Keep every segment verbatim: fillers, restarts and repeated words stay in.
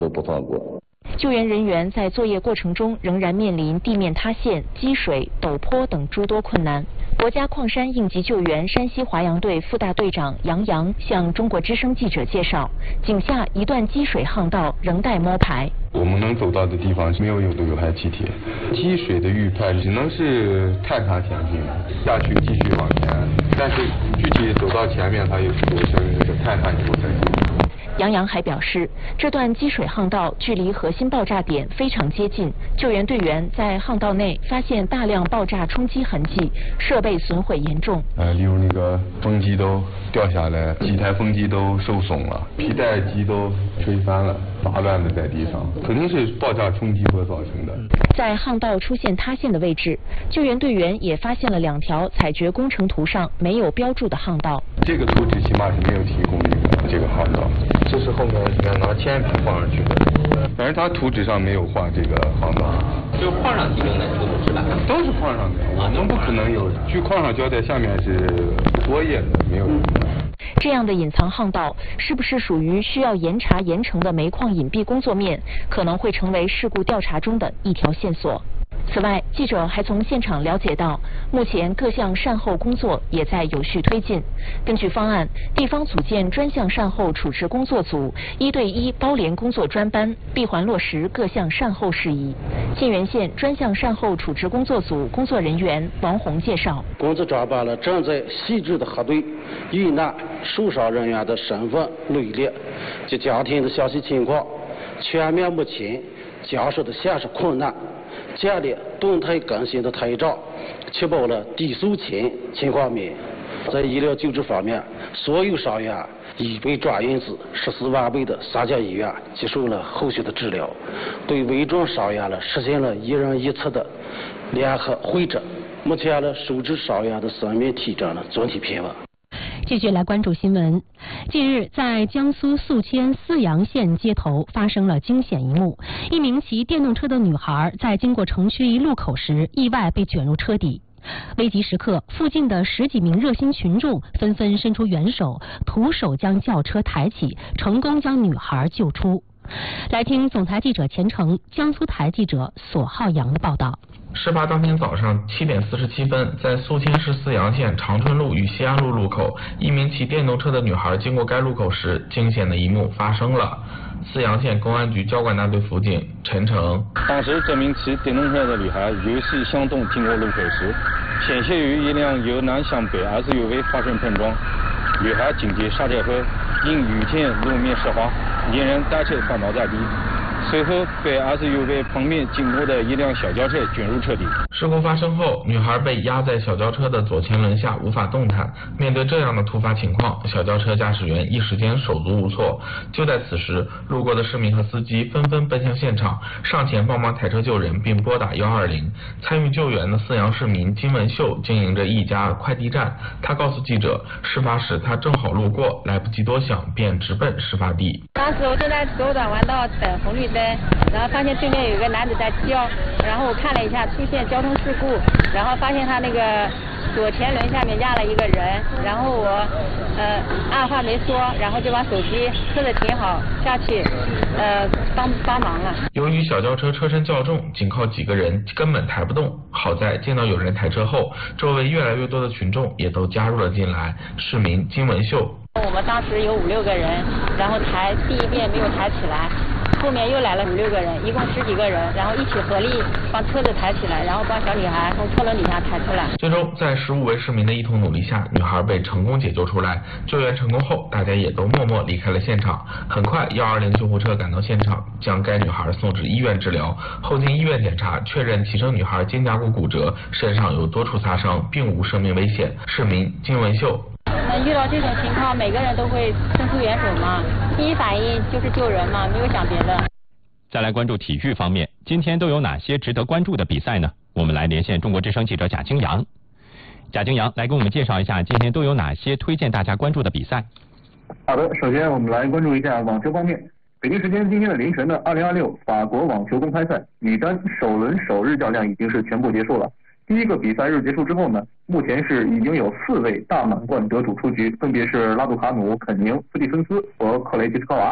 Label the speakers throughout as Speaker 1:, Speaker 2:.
Speaker 1: 都不放过。
Speaker 2: 救援人员在作业过程中仍然面临地面塌陷、积水、陡坡等诸多困难。国家矿山应急救援山西华阳队副大队长杨洋向中国之声记者介绍，井下一段积水巷道仍待摸排。
Speaker 3: 我们能走到的地方没有有的有害气体，积水的预判只能是探查前进，下去继续往前，但是具体走到前面，它有有是那个探探以后再进。
Speaker 2: 杨洋还表示，这段积水巷道距离核心爆炸点非常接近，救援队员在巷道内发现大量爆炸冲击痕迹，设备损毁严重。
Speaker 3: 呃，例如那个风机都掉下来，几台风机都受损了，皮带机都吹翻了，杂乱的在地上，肯定是爆炸冲击所造成的。
Speaker 2: 在巷道出现塌陷的位置，救援队员也发现了两条采掘工程图上没有标注的巷道。
Speaker 3: 这个图纸起码是没有提供这个这个巷道，这是后面要拿铅笔放上去的，反正它图纸上没有画这个巷道。
Speaker 4: 就是矿上提供的图纸是吧？
Speaker 3: 都是矿上的，我们不可能有。据矿上交代，下面是作业的，没有。
Speaker 2: 这样的隐藏巷道是不是属于需要严查严惩的煤矿隐蔽工作面，可能会成为事故调查中的一条线索。此外，记者还从现场了解到，目前各项善后工作也在有序推进。根据方案，地方组建专项善后处置工作组，一对一包联工作专班，闭环落实各项善后事宜。沁源县专项善后处置工作组工作人员王红介绍，
Speaker 5: 工作抓把了正在细致的核对遇难受伤人员的身份、履历及家庭的详细情况，全面目前家属的现实困难，建立动态更新的台账，确保了低速前情况面。在医疗救治方面，所有伤员已被转运至十四万倍的三甲医院接受了后续的治疗。对危重伤员了实现了一人一侧的联合会诊。目前了收治伤员的生命体征呢总体平稳。
Speaker 6: 继续来关注新闻。近日，在江苏宿迁泗阳县街头发生了惊险一幕：一名骑电动车的女孩在经过城区一路口时，意外被卷入车底。危急时刻，附近的十几名热心群众纷纷伸出援手，徒手将轿车抬起，成功将女孩救出。来听总台记者钱成、江苏台记者索浩洋的报道。
Speaker 7: 事发当天早上七点四十七分，在宿迁市泗阳县长春路与西安路路口，一名骑电动车的女孩经过该路口时，惊险的一幕发生了。泗阳县公安局交管大队辅警陈成，
Speaker 8: 当时这名骑电动车的女孩有戏向东经过路口时，险些与一辆由南向北 S U V 发生碰撞，女孩紧急刹车后，因雨天路面湿滑，连人带车绊倒在地。随后被 S U V 旁边经过的一辆小轿车卷入车底。
Speaker 7: 事故发生后，女孩被压在小轿车的左前轮下，无法动弹。面对这样的突发情况，小轿车驾驶员一时间手足无措。就在此时，路过的市民和司机纷纷奔向现场，上前帮忙抬车救人，并拨打一二零。参与救援的泗阳市民金文秀经营着一家快递站，他告诉记者，事发时他正好路过，来不及多想，便直奔事发地。
Speaker 9: 当时我正在左转弯道等红绿灯，然后发现对面有一个男子在叫，然后我看了一下出现交通事故，然后发现他那个左前轮下面压了一个人，然后我呃二话没说，然后就把手机车子停好下去，呃帮帮忙了。
Speaker 7: 由于小轿车车身较重，仅靠几个人根本抬不动，好在见到有人抬车后，周围越来越多的群众也都加入了进来。市民金文秀，
Speaker 9: 我们当时有五六个人，然后抬第一遍没有抬起来，后面又来了五六个人，一共十几个人，然后一起合力把车子抬起来，然后把小女孩从车轮底下抬出来。
Speaker 7: 最终在十五位市民的一同努力下，女孩被成功解救出来。救援成功后，大家也都默默离开了现场。很快，一二零救护车赶到现场，将该女孩送至医院治疗。后经医院检查，确认骑乘女孩肩胛骨骨折，身上有多处擦伤，并无生命危险。市民金文秀。
Speaker 9: 遇到这种情况，每个人都会伸出援手嘛，第一反应就是救人嘛，没有想别的。
Speaker 10: 再来关注体育方面，今天都有哪些值得关注的比赛呢？我们来连线中国之声记者贾清阳。贾清阳来给我们介绍一下今天都有哪些推荐大家关注的比赛。
Speaker 11: 好的，首先我们来关注一下网球方面。北京时间今天的凌晨的二零二六法国网球公开赛女单首轮首日较量已经是全部结束了。第一个比赛日结束之后呢，目前是已经有四位大满贯得主出局，分别是拉杜卡努、肯宁、斯蒂芬斯和克雷吉斯科娃。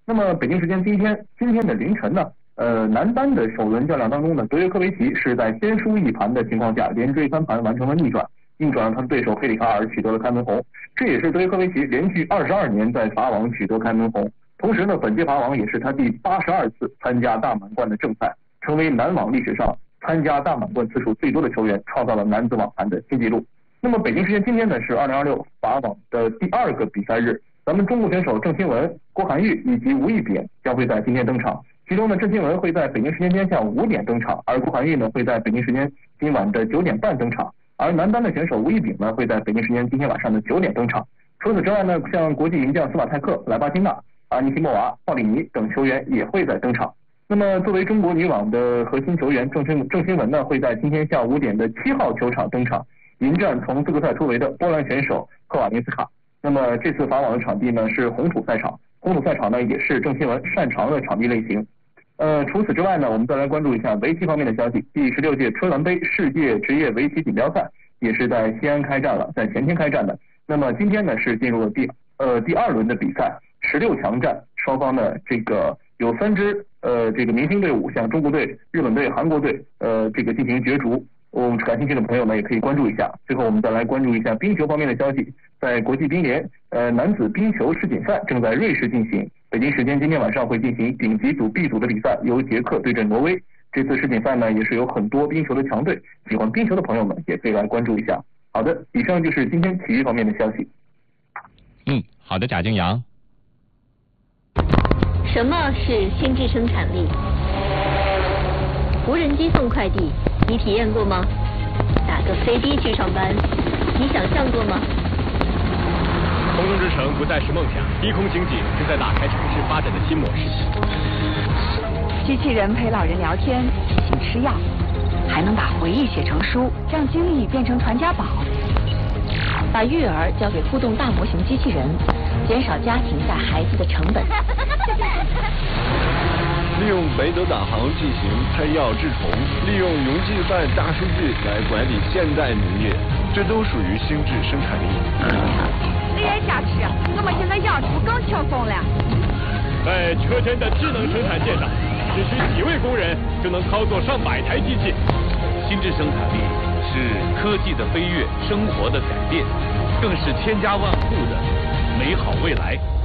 Speaker 11: 那么北京时间今天今天的凌晨呢，呃，男单的首轮较量当中呢，德约科维奇是在先输一盘的情况下，连追三盘完成了逆转，逆转让他的对手佩里卡尔取得了开门红。这也是德约科维奇连续二十二年在法网取得开门红。同时呢，本届法网也是他第八十二次参加大满贯的正赛，成为男网历史上参加大满贯次数最多的球员，创造了男子网坛的新纪录。那么北京时间今天呢是二零二六法网的第二个比赛日，咱们中国选手郑钦文、郭涵玉以及吴亦丙将会在今天登场。其中呢，郑钦文会在北京时间今天下午五点登场，而郭涵玉呢会在北京时间今晚的九点半登场。而男单的选手吴亦丙呢会在北京时间今天晚上的九点登场。除此之外呢，像国际名将斯瓦泰克、莱巴金娜、阿尼西莫娃、鲍里尼等球员也会在登场。那么作为中国女网的核心球员，郑钦郑钦文呢会在今天下午五点的七号球场登场，迎战从资格赛突围的波兰选手科瓦林斯卡。那么这次法网的场地呢是红土赛场，红土赛场呢也是郑钦文擅长的场地类型。呃，除此之外呢，我们再来关注一下围棋方面的消息。第十六届春兰杯世界职业围棋锦标赛也是在西安开战了，在前天开战的。那么今天呢是进入了第呃第二轮的比赛，十六强战，双方呢这个有三支呃这个明星队伍，像中国队、日本队、韩国队呃这个进行角逐。我们感兴趣的朋友呢也可以关注一下。最后我们再来关注一下冰球方面的消息。在国际冰联呃男子冰球世锦赛正在瑞士进行，北京时间今天晚上会进行顶级组 B 组的比赛，由捷克对阵挪威。这次世锦赛呢也是有很多冰球的强队，喜欢冰球的朋友们也可以来关注一下。好的，以上就是今天体育方面的消息。
Speaker 10: 嗯，好的，贾静阳。
Speaker 1: 什么是心智生产力？无人机送快递，你体验过吗？打个飞的去上班，你想象过吗？
Speaker 12: 空中之城不再是梦想，低空经济正在打开城市发展的新模式。
Speaker 13: 机器人陪老人聊天，提醒吃药，还能把回忆写成书，让经历变成传家宝。
Speaker 2: 把育儿交给互动大模型机器人，减少家庭带孩子的成本。
Speaker 14: 利用北斗导航进行喷药治虫，利用云计算大数据来管理现代农业，这都属于心智生产力。
Speaker 13: 你也想吃，我们现在养猪更轻松了。
Speaker 12: 在车间的智能生产线上，只需几位工人就能操作上百台机器。
Speaker 15: 心智生产力是科技的飞跃，生活的改变，更是千家万户的美好未来。